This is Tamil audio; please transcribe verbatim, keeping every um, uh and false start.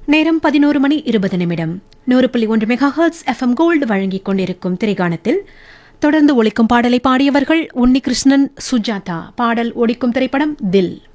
நேரம் பதினோரு மணி இருபது நிமிடம். நூறு புள்ளி ஒன்று மெகா ஹெர்ட்ஸ் எஃப்எம் கோல்டு வழங்கிக் கொண்டிருக்கும் திரைகாணத்தில் தொடர்ந்து ஒலிக்கும் பாடலை பாடியவர்கள் உன்னிகிருஷ்ணன், சுஜாதா. பாடல் ஒலிக்கும் திரைப்படம் தில்.